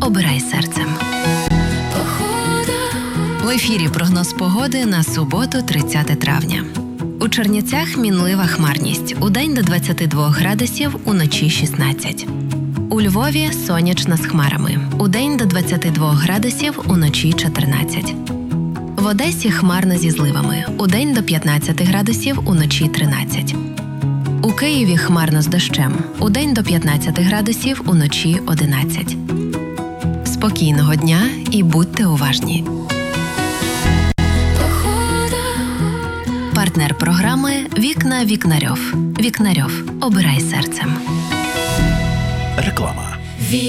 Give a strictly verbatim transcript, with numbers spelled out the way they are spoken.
обирай серцем. В ефірі прогноз погоди на суботу, тридцяте травня. У Чернівцях мінлива хмарність. Удень до двадцяти двох градусів, уночі шістнадцять. У Львові сонячно з хмарами. Удень до двадцяти двох градусів, уночі чотирнадцять. В Одесі хмарно зі зливами. Удень до п'ятнадцяти градусів, уночі тринадцять. У Києві хмарно з дощем. Удень до п'ятнадцяти градусів, уночі одинадцять. Спокійного дня і будьте уважні. Партнер програми «Вікна Вікнарьов». Вікнарьов. Обирай серцем. Реклама.